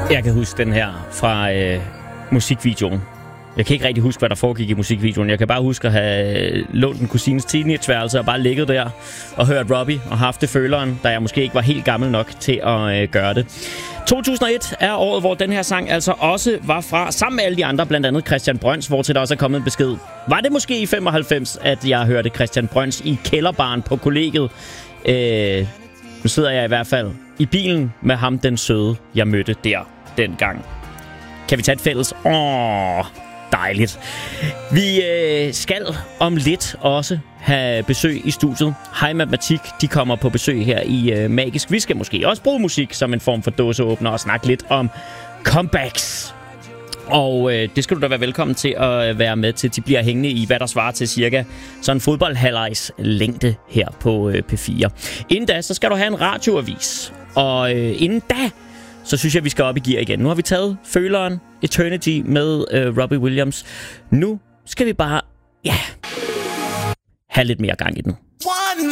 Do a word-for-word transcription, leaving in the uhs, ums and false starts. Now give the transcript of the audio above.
Jeg kan huske den her fra øh, musikvideoen. Jeg kan ikke rigtig huske, hvad der foregik i musikvideoen. Jeg kan bare huske at have lånt en kusines teenageværelse og bare ligget der og hørt Robbie og haft det føleren, da jeg måske ikke var helt gammel nok til at øh, gøre det. to tusind og et er året, hvor den her sang altså også var fra, sammen med alle de andre, blandt andet Christian Brøns, hvor til der også er kommet en besked. Var det måske i femoghalvfems, at jeg hørte Christian Brøns i kælderbaren på kollegiet? Øh, nu sidder jeg i hvert fald i bilen med ham, den søde, jeg mødte der dengang. Kan vi tage et fælles? Åh, dejligt. Vi øh, skal om lidt også have besøg i studiet. Hej Matematik, de kommer på besøg her i øh, Magisk. Vi skal måske også bruge musik som en form for dåseåbner og snakke lidt om comebacks. Og øh, det skal du da være velkommen til at være med til. De bliver hængende i, hvad der svarer til cirka sådan en fodboldhalvlejs længde her på øh, P fire. Inden da, så skal du have en radioavis. Og øh, inden da, så synes jeg, vi skal op i gear igen. Nu har vi taget føleren Eternity med øh, Robbie Williams. Nu skal vi bare, ja, have lidt mere gang i den.